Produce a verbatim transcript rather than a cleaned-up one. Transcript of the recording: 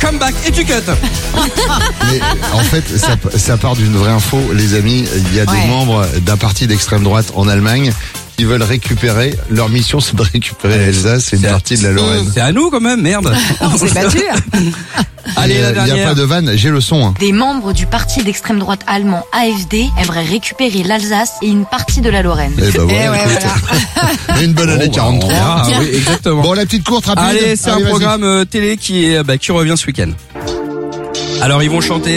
comeback et tu cut. Mais en fait, ça, ça part d'une vraie info, les amis. Il y a Ouais. des membres d'un parti d'extrême droite en Allemagne qui veulent récupérer, leur mission c'est de récupérer l'Alsace et une C'est à- partie de la Lorraine. C'est à nous quand même, merde. On s'est battu. Allez, la Il n'y a dernière. pas de vanne, j'ai le son. Hein. Des membres du parti d'extrême droite allemand A F D aimeraient récupérer l'Alsace et une partie de la Lorraine. Eh ben Eh voilà, ouais, écoute. voilà. Une bonne année Bon, bah, quarante-trois. on verra. Oui, exactement. Bon, la petite courte rapide. Allez, c'est un vas-y. programme euh, télé qui est bah, qui revient ce week-end. Alors ils vont chanter